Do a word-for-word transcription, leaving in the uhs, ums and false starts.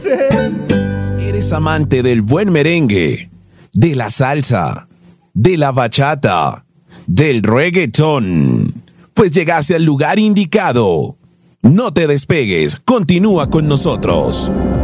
¿Eres amante del buen merengue, de la salsa, de la bachata, del reggaetón? Pues llegaste al lugar indicado. No te despegues, continúa con nosotros.